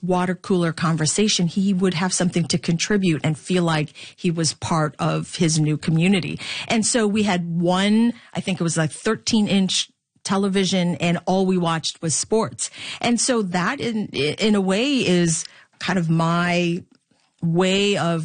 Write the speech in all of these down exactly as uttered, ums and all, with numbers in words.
water cooler conversation, he would have something to contribute and feel like he was part of his new community. And so we had one, I think it was like thirteen inch television, and all we watched was sports. And so that in, in a way is kind of my way of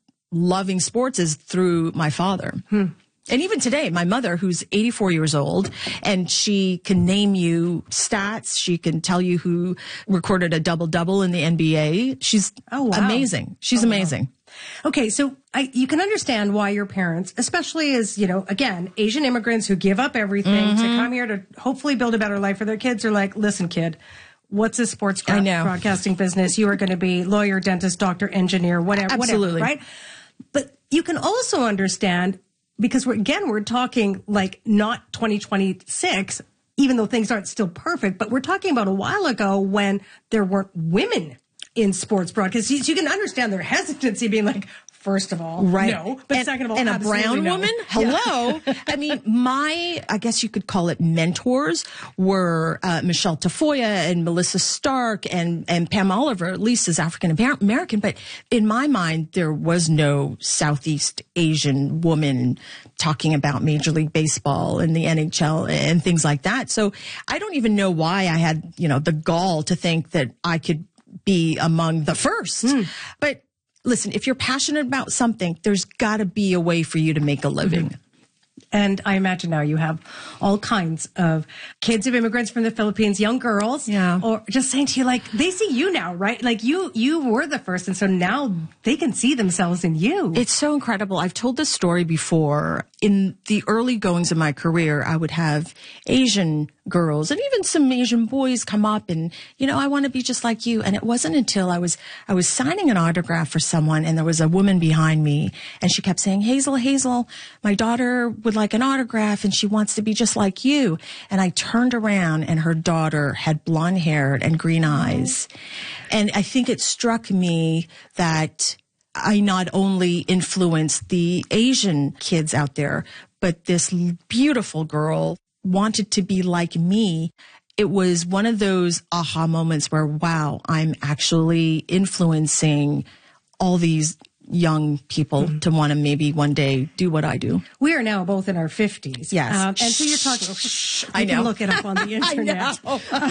loving sports, is through my father. Hmm. And even today, my mother, who's eighty-four years old, and she can name you stats. She can tell you who recorded a double-double in the N B A. She's oh, wow. amazing. She's oh, amazing. Wow. Okay, so I, you can understand why your parents, especially as, you know, again, Asian immigrants who give up everything mm-hmm. to come here to hopefully build a better life for their kids, are like, listen, kid, what's a sports broadcasting business? You are going to be lawyer, dentist, doctor, engineer, whatever, Absolutely. whatever, right? But you can also understand, because we're, again, we're talking like not twenty twenty-six, even though things aren't still perfect, but we're talking about a while ago when there weren't women in sports broadcast. You, you can understand their hesitancy being like, first of all, right. no, but and, second of all, and a brown no. woman? Hello. Yeah. I mean, my, I guess you could call it mentors were uh, Michelle Tafoya and Melissa Stark and, and Pam Oliver, at least as African American. But in my mind, there was no Southeast Asian woman talking about Major League Baseball and the N H L and things like that. So I don't even know why I had, you know, the gall to think that I could be among the first. Mm. But listen, if you're passionate about something, there's got to be a way for you to make a living. Mm-hmm. And I imagine now you have all kinds of kids of immigrants from the Philippines, young girls, yeah. or just saying to you, like, they see you now, right? Like you, you were the first. And so now they can see themselves in you. It's so incredible. I've told this story before. In the early goings of my career, I would have Asian girls and even some Asian boys come up and, you know, I want to be just like you. And it wasn't until I was, I was signing an autograph for someone and there was a woman behind me and she kept saying, Hazel, Hazel, my daughter would like an autograph and she wants to be just like you. And I turned around and her daughter had blonde hair and green eyes. And I think it struck me that I not only influenced the Asian kids out there, but this beautiful girl wanted to be like me. It was one of those aha moments where, wow, I'm actually influencing all these young people mm-hmm. to want to maybe one day do what I do. We are now both in our fifties. Yes. Um, and so you're talking, shh, I know. can look it up on the internet.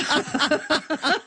I,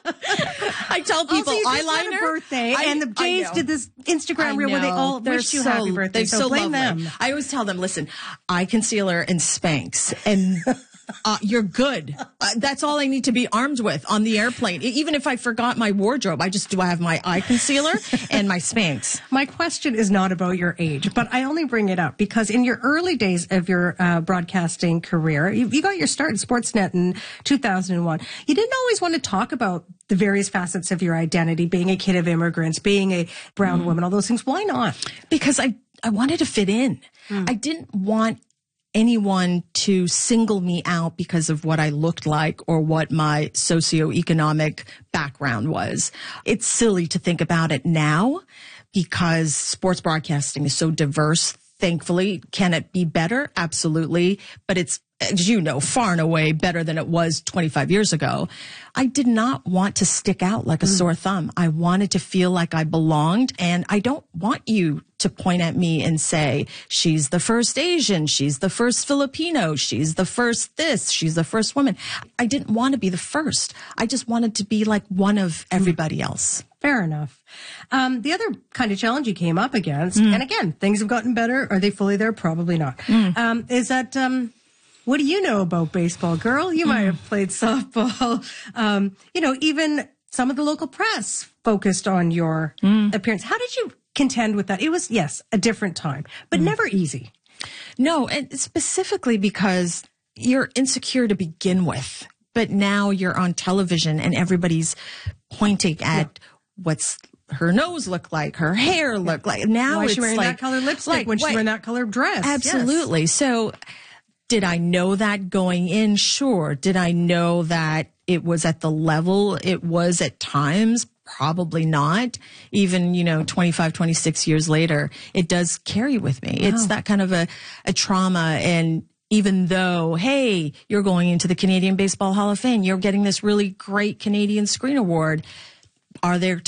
I tell people also, you just eyeliner. Had a birthday, I, and the Jays did this Instagram reel where they all They're wish you so, happy birthday. They're so, so blame lovely. them. I always tell them, listen, eye concealer and Spanx, and uh, you're good. Uh, that's all I need to be armed with on the airplane. Even if I forgot my wardrobe, I just do I have my eye concealer and my Spanx. My question is not about your age, but I only bring it up because in your early days of your uh, broadcasting career, you, you got your start in Sportsnet in two thousand one. You didn't always want to talk about the various facets of your identity, being a kid of immigrants, being a brown mm. woman, all those things. Why not? Because I, I wanted to fit in. Mm. I didn't want anyone to single me out because of what I looked like or what my socioeconomic background was. It's silly to think about it now because sports broadcasting is so diverse. Thankfully, can it be better? Absolutely. But it's, as you know, far and away better than it was twenty-five years ago. I did not want to stick out like a mm. sore thumb. I wanted to feel like I belonged, and I don't want you to point at me and say, she's the first Asian, she's the first Filipino, she's the first this, she's the first woman. I didn't want to be the first. I just wanted to be like one of everybody else. Fair enough. Um, the other kind of challenge you came up against, mm. and again, things have gotten better. Are they fully there? Probably not. Mm. Um, is that, um, what do you know about baseball, girl? You mm. might have played softball. Um, you know, even some of the local press focused on your mm. appearance. How did you contend with that? It was, yes, a different time, but mm. never easy. No, and specifically because you're insecure to begin with, but now you're on television and everybody's pointing at yeah. what's her nose look like, her hair look like. Now Why it's is she wearing like, that color lipstick like, when she's wait, wearing that color dress? Absolutely. Yes. So did I know that going in? Sure. Did I know that it was at the level it was at times? Probably not. Even, you know, twenty-five, twenty-six years later, it does carry with me. Wow. It's that kind of a, a trauma. And even though, hey, you're going into the Canadian Baseball Hall of Fame, you're getting this really great Canadian Screen Award. Are there